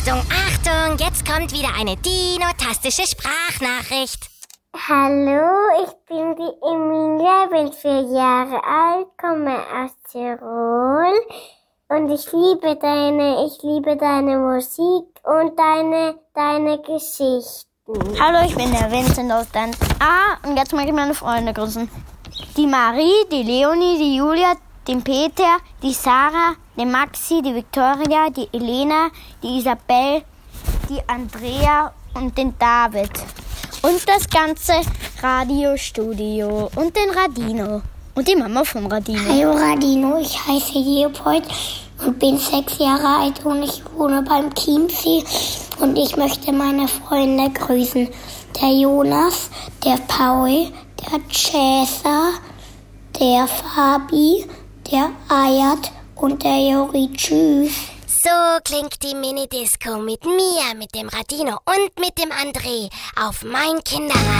Achtung, Achtung, jetzt kommt wieder eine dinotastische Sprachnachricht. Hallo, ich bin die Emilia, bin 4 Jahre alt, komme aus Tirol und ich liebe deine Musik und deine Geschichten. Hallo, ich bin der Vincent aus Danz. Und jetzt möchte ich meine Freunde grüßen. Die Marie, die Leonie, die Julia, den Peter, die Sarah, den Maxi, die Victoria, die Elena, die Isabel, die Andrea und den David. Und das ganze Radiostudio und den Radino. Und die Mama vom Radino. Hallo Radino, ich heiße Leopold und bin 6 Jahre alt und ich wohne beim Chiemsee. Und ich möchte meine Freunde grüßen. Der Jonas, der Paul, der Cäsar, der Fabi, der Ayat und der Jori. Tschüss. So klingt die Mini-Disco mit mir, mit dem Radino und mit dem André auf mein Kinderradio.